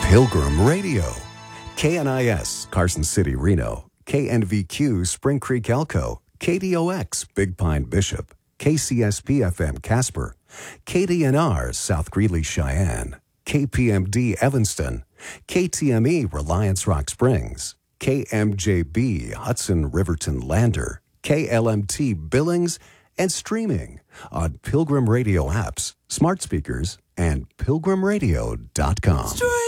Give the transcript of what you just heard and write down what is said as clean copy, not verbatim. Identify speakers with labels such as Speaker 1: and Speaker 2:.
Speaker 1: Pilgrim Radio. KNIS, Carson City, Reno. KNVQ, Spring Creek, Elko. KDOX, Big Pine, Bishop. KCSP-FM, Casper. KDNR, South Greeley, Cheyenne. KPMD, Evanston. KTME, Reliance Rock Springs. KMJB, Hudson, Riverton, Lander. KLMT, Billings, and streaming on Pilgrim Radio apps, smart speakers, and pilgrimradio.com.